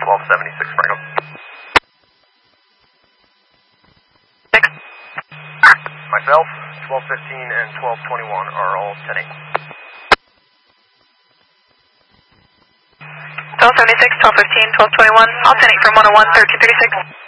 1276, Franco. 6. Myself, 1215 and 1221 are all 10-8. 1276, 1215, 1221, all 10-8 from 101, 1336.